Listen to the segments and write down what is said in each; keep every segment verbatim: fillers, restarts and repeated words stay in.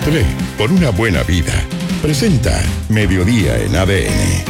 Nestlé, por una buena vida. Presenta Mediodía en A D N.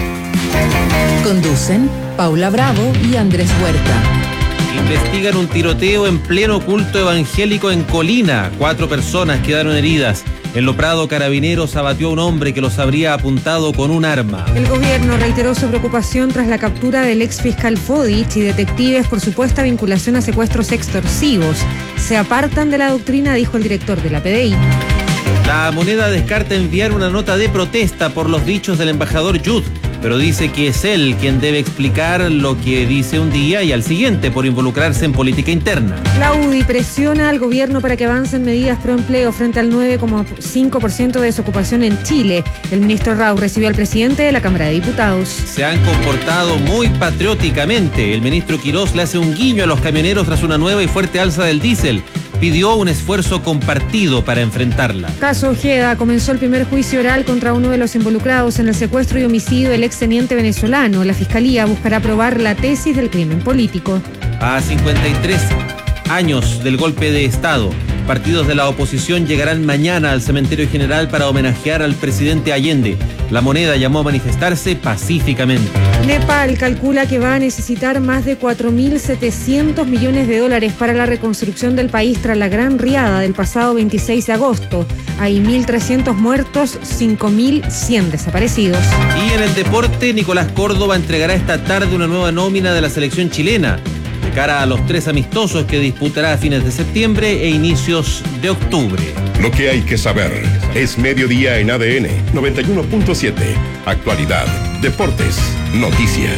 Conducen Paula Bravo y Andrés Huerta. Investigan un tiroteo en pleno culto evangélico en Colina. Cuatro personas quedaron heridas. En Lo Prado, Carabineros abatió a un hombre que los habría apuntado con un arma. El gobierno reiteró su preocupación tras la captura del ex fiscal Fodich y detectives por supuesta vinculación a secuestros extorsivos. Se apartan de la doctrina, dijo el director de la P D I. La Moneda descarta enviar una nota de protesta por los dichos del embajador Yud, pero dice que es él quien debe explicar lo que dice un día y al siguiente por involucrarse en política interna. La U D I presiona al gobierno para que avancen medidas pro empleo frente al nueve coma cinco por ciento de desocupación en Chile. El ministro Rau recibió al presidente de la Cámara de Diputados. Se han comportado muy patrióticamente. El ministro Quirós le hace un guiño a los camioneros tras una nueva y fuerte alza del diésel. Pidió un esfuerzo compartido para enfrentarla. Caso Ojeda, comenzó el primer juicio oral contra uno de los involucrados en el secuestro y homicidio del exteniente venezolano. La Fiscalía buscará probar la tesis del crimen político. A cincuenta y tres años del golpe de Estado, partidos de la oposición llegarán mañana al Cementerio General para homenajear al presidente Allende. La Moneda llamó a manifestarse pacíficamente. Nepal calcula que va a necesitar más de cuatro mil setecientos millones de dólares para la reconstrucción del país tras la gran riada del pasado veintiséis de agosto. Hay mil trescientos muertos, cinco mil cien desaparecidos. Y en el deporte, Nicolás Córdoba entregará esta tarde una nueva nómina de la selección chilena, de cara a los tres amistosos que disputará a fines de septiembre e inicios de octubre. Lo que hay que saber es Mediodía en A D N noventa y uno punto siete. Actualidad, deportes, noticias.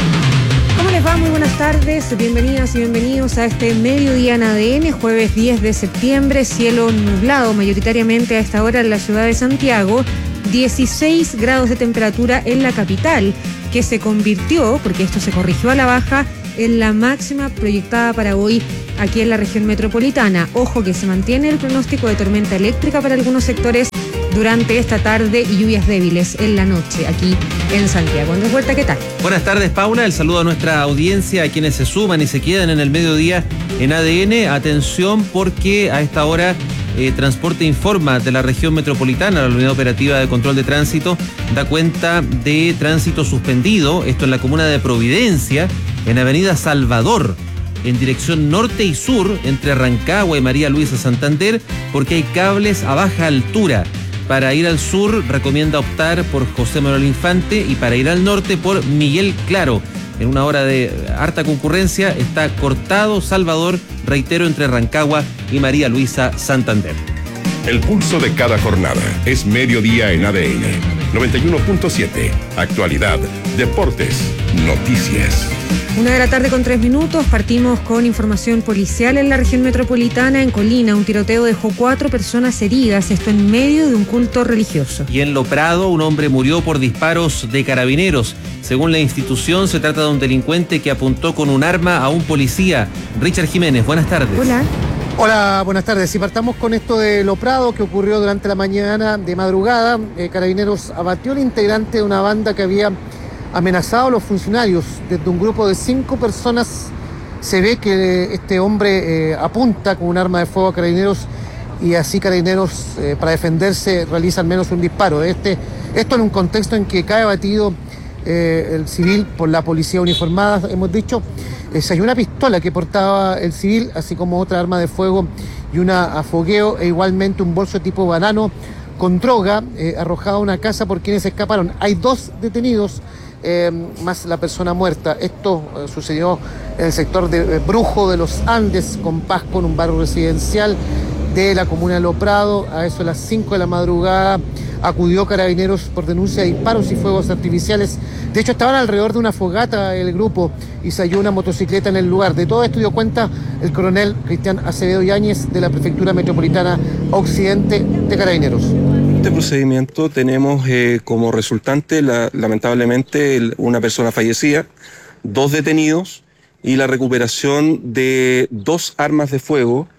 ¿Cómo les va? Muy buenas tardes. Bienvenidas y bienvenidos a este Mediodía en A D N, jueves diez de septiembre. Cielo nublado mayoritariamente a esta hora en la ciudad de Santiago. dieciséis grados de temperatura en la capital, que se convirtió, porque esto se corrigió a la baja, en la máxima proyectada para hoy aquí en la región metropolitana. Ojo que se mantiene el pronóstico de tormenta eléctrica para algunos sectores durante esta tarde y lluvias débiles en la noche aquí en Santiago. Andrés Huerta, ¿qué tal? Buenas tardes, Paula. El saludo a nuestra audiencia, a quienes se suman y se quedan en el mediodía en A D N. Atención, porque a esta hora eh, Transporte informa de la región metropolitana. La unidad operativa de control de tránsito da cuenta de tránsito suspendido, esto en la comuna de Providencia, en Avenida Salvador, en dirección norte y sur, entre Rancagua y María Luisa Santander, porque hay cables a baja altura. Para ir al sur recomienda optar por José Manuel Infante y para ir al norte por Miguel Claro. En una hora de harta concurrencia está cortado Salvador, reitero, entre Rancagua y María Luisa Santander. El pulso de cada jornada es Mediodía en A D N noventa y uno punto siete. Actualidad, deportes, noticias. Una de la tarde con tres minutos, partimos con información policial en la región metropolitana. En Colina, un tiroteo dejó cuatro personas heridas, esto en medio de un culto religioso. Y en Lo Prado, un hombre murió por disparos de carabineros. Según la institución, se trata de un delincuente que apuntó con un arma a un policía. Richard Jiménez, buenas tardes. Hola. Hola, buenas tardes. Si partamos con esto de Lo Prado, que ocurrió durante la mañana de madrugada, eh, Carabineros abatió al integrante de una banda que había amenazado a los funcionarios. Desde un grupo de cinco personas se ve que este hombre eh, apunta con un arma de fuego a Carabineros y así Carabineros, eh, para defenderse, realiza al menos un disparo. Este, esto en un contexto en que cae abatido eh, el civil por la policía uniformada, hemos dicho. Eh, se halló una pistola que portaba el civil, así como otra arma de fuego y una a fogueo, e igualmente un bolso tipo banano con droga eh, arrojado a una casa por quienes escaparon. Hay dos detenidos, eh, más la persona muerta. Esto eh, sucedió en el sector de eh, Brujo de los Andes, con Pasco, en un barrio residencial de la comuna de Lo Prado. A eso de las cinco de la madrugada acudió Carabineros por denuncia de disparos y fuegos artificiales. De hecho, estaban alrededor de una fogata el grupo y se halló una motocicleta en el lugar. De todo esto dio cuenta el coronel Cristian Acevedo Yáñez de la Prefectura Metropolitana Occidente de Carabineros. Este procedimiento tenemos eh, como resultante, la, lamentablemente, el, una persona fallecida, dos detenidos y la recuperación de dos armas de fuego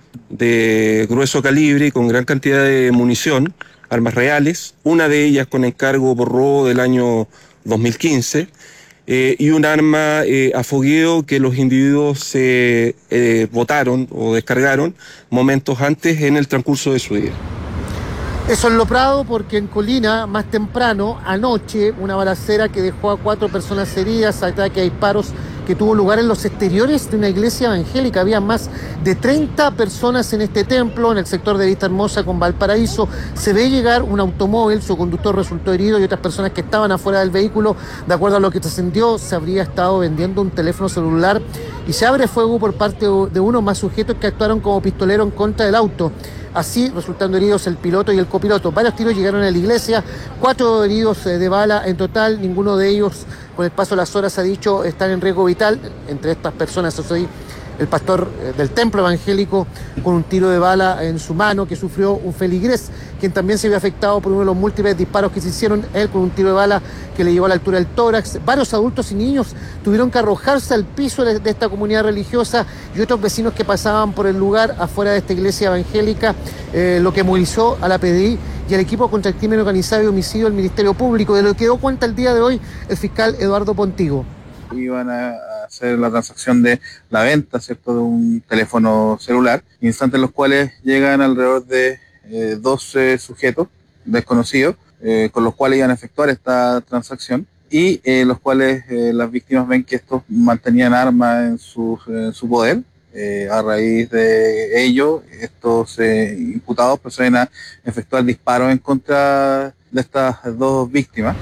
de grueso calibre y con gran cantidad de munición, armas reales, una de ellas con encargo por robo del año dos mil quince, eh, y un arma eh, a fogueo que los individuos se eh, botaron o descargaron momentos antes en el transcurso de su día. Eso en Lo Prado, porque en Colina, más temprano, anoche, una balacera que dejó a cuatro personas heridas, ataque a disparos que tuvo lugar en los exteriores de una iglesia evangélica. Había más de treinta personas en este templo, en el sector de Vista Hermosa con Valparaíso. Se ve llegar un automóvil, su conductor resultó herido y otras personas que estaban afuera del vehículo. De acuerdo a lo que trascendió, se habría estado vendiendo un teléfono celular y se abre fuego por parte de unos más sujetos que actuaron como pistoleros en contra del auto. Así, resultando heridos el piloto y el copiloto. Varios tiros llegaron a la iglesia, cuatro heridos de bala en total, ninguno de ellos, con el paso de las horas, ha dicho, están en riesgo vital. Entre estas personas, eso sí, el pastor del templo evangélico con un tiro de bala en su mano que sufrió un feligrés, quien también se vio afectado por uno de los múltiples disparos que se hicieron, él con un tiro de bala que le llegó a la altura del tórax. Varios adultos y niños tuvieron que arrojarse al piso de esta comunidad religiosa y otros vecinos que pasaban por el lugar afuera de esta iglesia evangélica, eh, lo que movilizó a la P D I y al equipo contra el crimen organizado y homicidio del Ministerio Público, de lo que dio cuenta el día de hoy el fiscal Eduardo Pontigo. Iban a hacer la transacción de la venta, ¿cierto?, de un teléfono celular, instantes en los cuales llegan alrededor de eh, doce sujetos desconocidos, eh, con los cuales iban a efectuar esta transacción y eh, los cuales eh, las víctimas ven que estos mantenían armas en su, en su poder. Eh, a raíz de ello, estos eh, imputados proceden a efectuar disparos en contra de estas dos víctimas.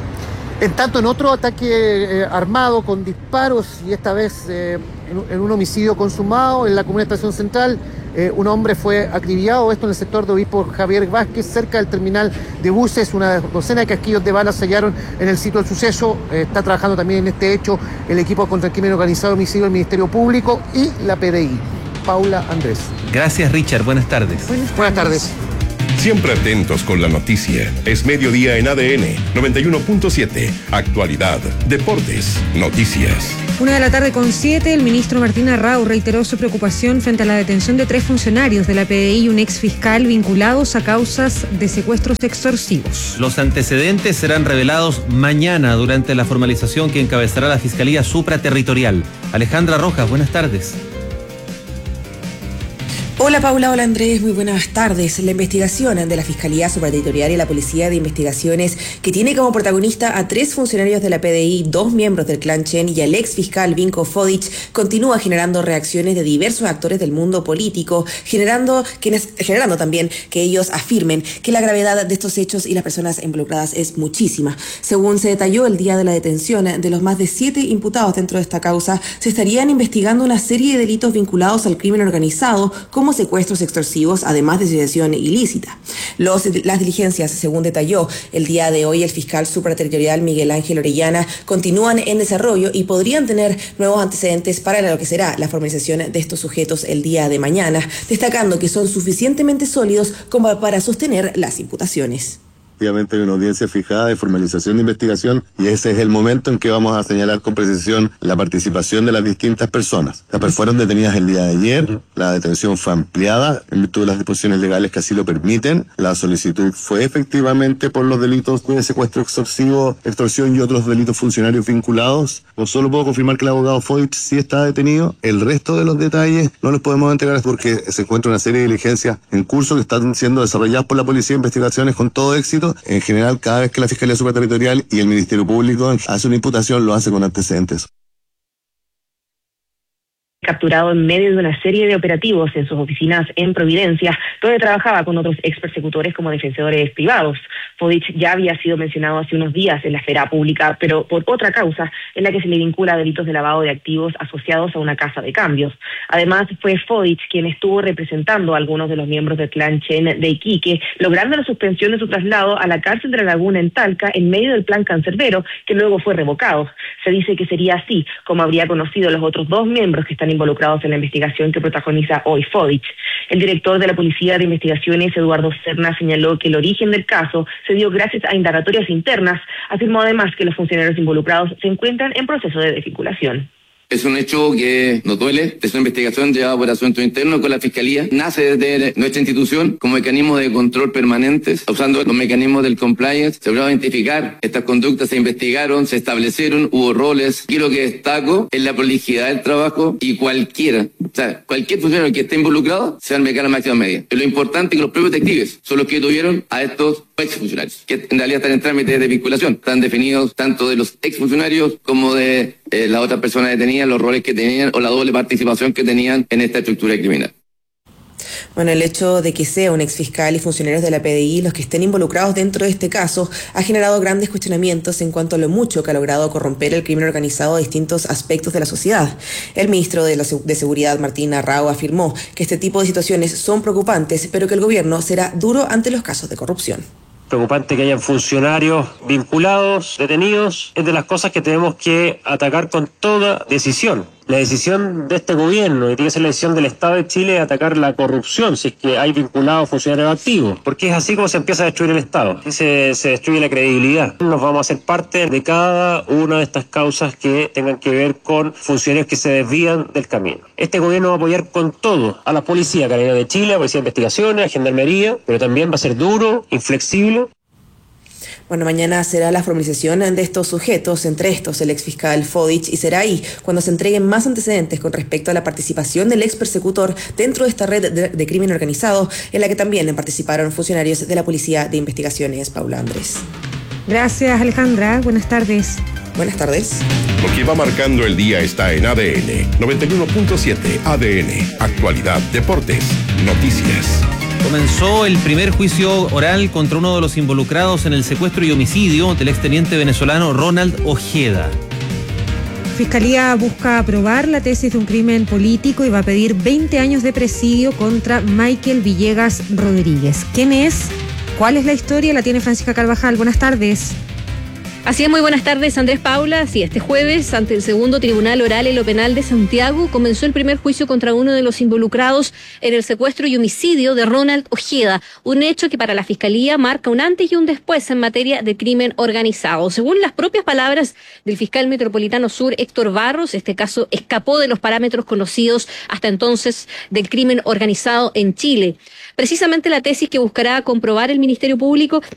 En tanto, en otro ataque eh, armado con disparos y esta vez eh, en, en un homicidio consumado en la comuna de Estación Central, eh, un hombre fue acribillado, esto en el sector de Obispo Javier Vázquez, cerca del terminal de buses. Una docena de casquillos de balas se hallaron en el sitio del suceso. Eh, está trabajando también en este hecho el equipo contra el crimen organizado y homicidio del Ministerio Público y la P D I. Paula Andrés. Gracias, Richard. Buenas tardes. Buenas tardes. Buenas tardes. Siempre atentos con la noticia. Es mediodía en A D N noventa y uno punto siete. Actualidad, deportes, noticias. Una de la tarde con siete, el ministro Martín Arrau reiteró su preocupación frente a la detención de tres funcionarios de la P D I y un ex fiscal vinculados a causas de secuestros extorsivos. Los antecedentes serán revelados mañana durante la formalización que encabezará la Fiscalía Supraterritorial. Alejandra Rojas, buenas tardes. Hola Paula, hola Andrés, muy buenas tardes. La investigación de la Fiscalía Supraterritorial y la Policía de Investigaciones, que tiene como protagonista a tres funcionarios de la P D I, dos miembros del clan Chen y al ex fiscal Vinko Fodic, continúa generando reacciones de diversos actores del mundo político, generando, quienes, generando también que ellos afirmen que la gravedad de estos hechos y las personas involucradas es muchísima. Según se detalló el día de la detención de los más de siete imputados dentro de esta causa, se estarían investigando una serie de delitos vinculados al crimen organizado, como como secuestros extorsivos, además de asociación ilícita. Los, las diligencias, según detalló el día de hoy el fiscal supraterritorial Miguel Ángel Orellana, continúan en desarrollo y podrían tener nuevos antecedentes para lo que será la formalización de estos sujetos el día de mañana, destacando que son suficientemente sólidos como para sostener las imputaciones. Efectivamente hay una audiencia fijada de formalización de investigación y ese es el momento en que vamos a señalar con precisión la participación de las distintas personas. Las fueron detenidas el día de ayer, la detención fue ampliada en virtud de las disposiciones legales que así lo permiten. La solicitud fue efectivamente por los delitos de secuestro extorsivo, extorsión y otros delitos funcionarios vinculados. No solo puedo confirmar que el abogado Fodic sí está detenido, el resto de los detalles no los podemos entregar porque se encuentra una serie de diligencias en curso que están siendo desarrolladas por la Policía de Investigaciones con todo éxito. En general, cada vez que la Fiscalía Supraterritorial y el Ministerio Público hace una imputación, lo hace con antecedentes. Capturado en medio de una serie de operativos en sus oficinas en Providencia, donde trabajaba con otros ex persecutores como defensores privados. Fodic ya había sido mencionado hace unos días en la esfera pública, pero por otra causa en la que se le vincula a delitos de lavado de activos asociados a una casa de cambios. Además, fue Fodic quien estuvo representando a algunos de los miembros del clan Chen de Iquique, logrando la suspensión de su traslado a la cárcel de la Laguna en Talca en medio del plan Cancerbero, que luego fue revocado. Se dice que sería así como habría conocido a los otros dos miembros que están involucrados en la investigación que protagoniza hoy Fodic. El director de la Policía de Investigaciones, Eduardo Serna, señaló que el origen del caso se dio gracias a indagatorias internas. Afirmó además que los funcionarios involucrados se encuentran en proceso de desvinculación. Es un hecho que nos duele. Es una investigación llevada por asuntos internos con la Fiscalía. Nace desde nuestra institución como mecanismo de control permanentes, usando los mecanismos del compliance. Se logró identificar estas conductas, se investigaron, se establecieron, hubo roles. Y lo que destaco es la prolijidad del trabajo y cualquiera, o sea, cualquier funcionario que esté involucrado se va a enviar a la máxima medida. Pero lo importante es que los propios detectives son los que tuvieron a estos exfuncionarios, que en realidad están en trámite de vinculación. Están definidos tanto de los exfuncionarios como de eh, las otras personas detenidas, los roles que tenían o la doble participación que tenían en esta estructura criminal. Bueno, el hecho de que sea un exfiscal y funcionarios de la P D I los que estén involucrados dentro de este caso ha generado grandes cuestionamientos en cuanto a lo mucho que ha logrado corromper el crimen organizado a distintos aspectos de la sociedad. El ministro de, la, de Seguridad, Martín Arrao, afirmó que este tipo de situaciones son preocupantes, pero que el gobierno será duro ante los casos de corrupción. Preocupante que hayan funcionarios vinculados, detenidos, es de las cosas que tenemos que atacar con toda decisión. La decisión de este gobierno, y tiene que ser la decisión del Estado de Chile, es atacar la corrupción, si es que hay vinculados funcionarios activos, porque es así como se empieza a destruir el Estado, y se, se destruye la credibilidad. Nos vamos a hacer parte de cada una de estas causas que tengan que ver con funcionarios que se desvían del camino. Este gobierno va a apoyar con todo a la Policía, Carabineros de Chile, a la Policía de Investigaciones, a Gendarmería, pero también va a ser duro, inflexible. Bueno, mañana será la formalización de estos sujetos, entre estos el exfiscal Fodich, y será ahí cuando se entreguen más antecedentes con respecto a la participación del ex persecutor dentro de esta red de, de crimen organizado, en la que también participaron funcionarios de la Policía de Investigaciones. Paula Andrés. Gracias, Alejandra. Buenas tardes. Buenas tardes. Lo que va marcando el día está en A D N noventa y uno punto siete. A D N, actualidad, deportes, noticias. Comenzó el primer juicio oral contra uno de los involucrados en el secuestro y homicidio del exteniente venezolano Ronald Ojeda. Fiscalía busca aprobar la tesis de un crimen político y va a pedir veinte años de presidio contra Michael Villegas Rodríguez. ¿Quién es? ¿Cuál es la historia? La tiene Francisca Carvajal. Buenas tardes. Así es, muy buenas tardes, Andrés Paula. Sí, este jueves, ante el segundo Tribunal Oral en lo Penal de Santiago, comenzó el primer juicio contra uno de los involucrados en el secuestro y homicidio de Ronald Ojeda, un hecho que para la Fiscalía marca un antes y un después en materia de crimen organizado. Según las propias palabras del fiscal metropolitano sur, Héctor Barros, este caso escapó de los parámetros conocidos hasta entonces del crimen organizado en Chile. Precisamente la tesis que buscará comprobar el Ministerio Público